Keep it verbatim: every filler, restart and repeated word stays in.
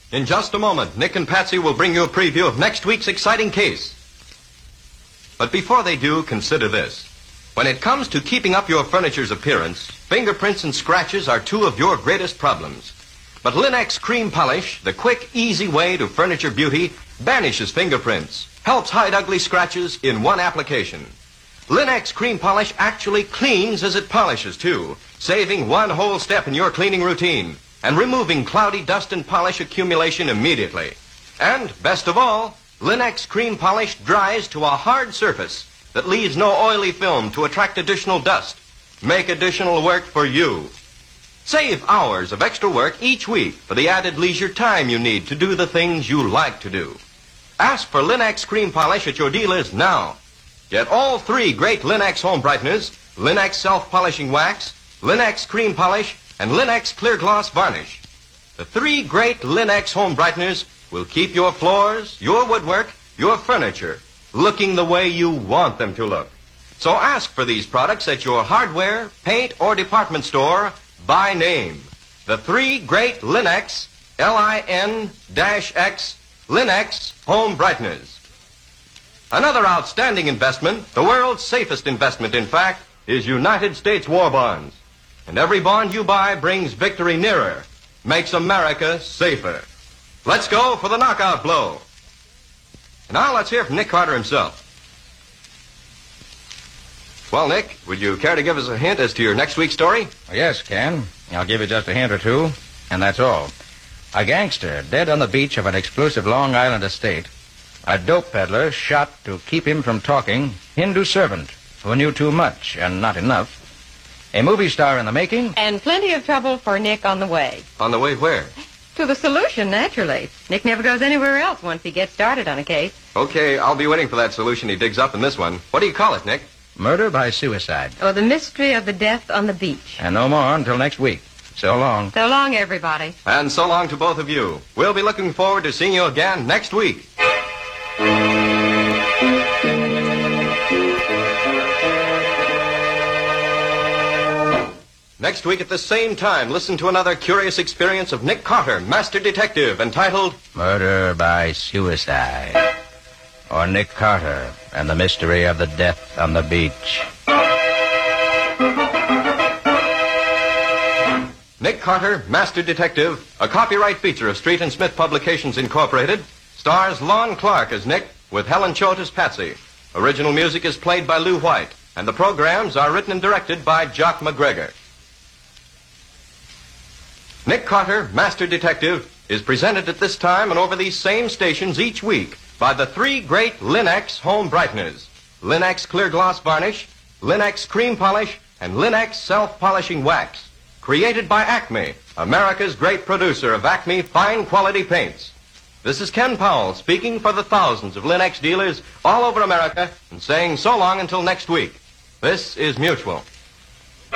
In just a moment, Nick and Patsy will bring you a preview of next week's exciting case. But before they do, consider this. When it comes to keeping up your furniture's appearance, fingerprints and scratches are two of your greatest problems. But Lin-X Cream Polish, the quick, easy way to furniture beauty, banishes fingerprints, helps hide ugly scratches in one application. Lin-X Cream Polish actually cleans as it polishes, too, saving one whole step in your cleaning routine and removing cloudy dust and polish accumulation immediately. And, best of all, Lin-X Cream Polish dries to a hard surface that leaves no oily film to attract additional dust. Make additional work for you. Save hours of extra work each week for the added leisure time you need to do the things you like to do. Ask for Lin-X Cream Polish at your dealers now. Get all three great Lin-X home brighteners, Lin-X self-polishing wax, Lin-X Cream Polish, and Lin-X Clear Gloss Varnish. The three great Lin-X home brighteners will keep your floors, your woodwork, your furniture looking the way you want them to look. So ask for these products at your hardware, paint, or department store by name. The three great Lin-X, L I N X, Lin-X home brighteners. Another outstanding investment, the world's safest investment, in fact, is United States war bonds. And every bond you buy brings victory nearer, makes America safer. Let's go for the knockout blow. Now let's hear from Nick Carter himself. Well, Nick, would you care to give us a hint as to your next week's story? Yes, Ken. I'll give you just a hint or two, and that's all. A gangster dead on the beach of an exclusive Long Island estate. A dope peddler shot to keep him from talking. Hindu servant who knew too much and not enough. A movie star in the making. And plenty of trouble for Nick on the way. On the way where? To the solution, naturally. Nick never goes anywhere else once he gets started on a case. Okay, I'll be waiting for that solution he digs up in this one. What do you call it, Nick? Murder by suicide. Oh, the mystery of the death on the beach. And no more until next week. So long. So long, everybody. And so long to both of you. We'll be looking forward to seeing you again next week. Next week at the same time, listen to another curious experience of Nick Carter, Master Detective, entitled Murder by Suicide. Or Nick Carter and the Mystery of the Death on the Beach. Nick Carter, Master Detective, a copyright feature of Street and Smith Publications, Incorporated, stars Lon Clark as Nick with Helen Choate as Patsy. Original music is played by Lou White, and the programs are written and directed by Jock McGregor. Nick Carter, Master Detective, is presented at this time and over these same stations each week by the three great Lin-X home brighteners, Lin-X Clear Gloss Varnish, Lin-X Cream Polish, and Lin-X Self-Polishing Wax, created by Acme, America's great producer of Acme fine quality paints. This is Ken Powell speaking for the thousands of Lin-X dealers all over America and saying so long until next week. This is Mutual.